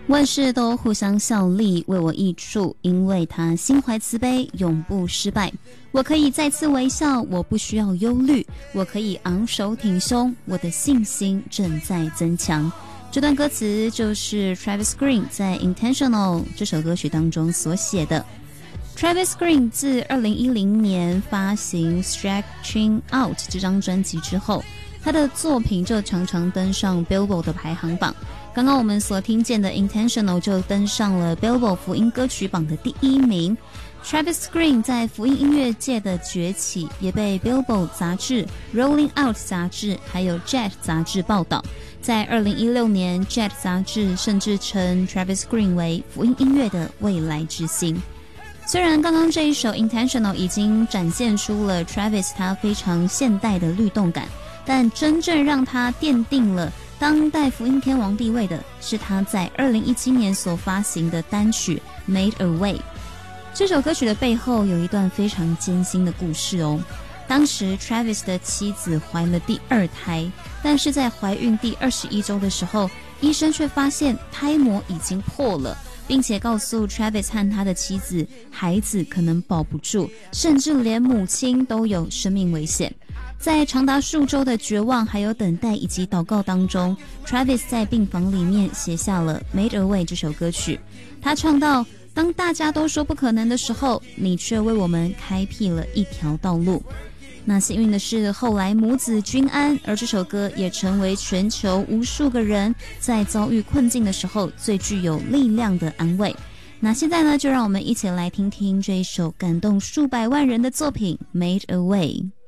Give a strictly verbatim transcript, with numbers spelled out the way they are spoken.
万事都互相效力，为我益处，因为他心怀慈悲，永不失败。我可以再次微笑，我不需要忧虑，我可以昂首挺胸，我的信心正在增强。这段歌词就是 Travis Green 在 Intentional 这首歌曲当中所写的。Travis Green 自二零一零年发行 Stretching Out 这张专辑之后，他的作品就常常登上 Billboard 的排行榜。刚刚我们所听见的 Intentional 就登上了 Billboard 福音歌曲榜的第一名。Travis Green 在福音音乐界的崛起也被 Billboard 杂志、Rolling Out 杂志还有 Jet 杂志报道。在二零一六年 Jet 杂志甚至称 Travis Green 为福音音乐的未来之星。虽然刚刚这一首 Intentional 已经展现出了 Travis 他非常现代的律动感，但真正让他奠定了当代福音天王地位的是他在二零一七年所发行的单曲 Made a Way。 这首歌曲的背后有一段非常艰辛的故事哦。当时 Travis 的妻子怀了第二胎，但是在怀孕第二十一周的时候，医生却发现胎膜已经破了，并且告诉 Travis 和他的妻子，孩子可能保不住，甚至连母亲都有生命危险。在长达数周的绝望还有等待以及祷告当中， Travis 在病房里面写下了 Made a Way 这首歌曲。他唱到，当大家都说不可能的时候，你却为我们开辟了一条道路。那幸运的是，后来母子均安，而这首歌也成为全球无数个人在遭遇困境的时候最具有力量的安慰。那现在呢，就让我们一起来听听这一首感动数百万人的作品 Made a Way。